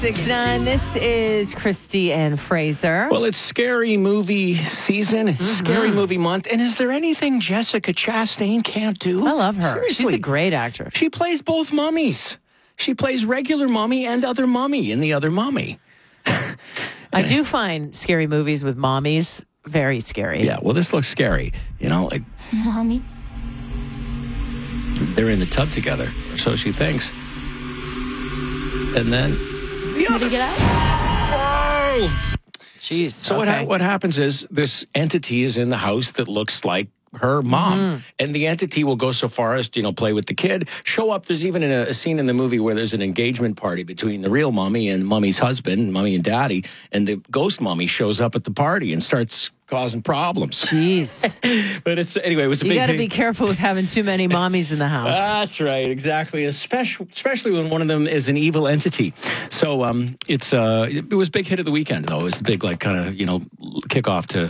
6-9. This is Christy and Fraser. Well, it's scary movie season. It's scary movie month. And is there anything Jessica Chastain can't do? I love her. Seriously. She's a great actress. She plays both mummies. She plays regular mummy and other mummy in the other mummy. I do find scary movies with mommies very scary. Yeah, well, this looks scary. You know, like Mommy. they're in the tub together, or so she thinks. And then the other. Get up. Whoa! Jeez. So okay. what happens is this entity is in the house that looks like her mom. And the entity will go so far as to, play with the kid, show up. There's even a scene in the movie where there's an engagement party between the real mummy and mummy's husband, mummy and daddy, and the ghost mummy shows up at the party and starts causing problems. Jeez. But it was a big You got to thing. be careful with having too many mommies in the house. That's right, exactly. Especially when one of them is an evil entity. So it was a big hit of the weekend, though. It was the big, kickoff to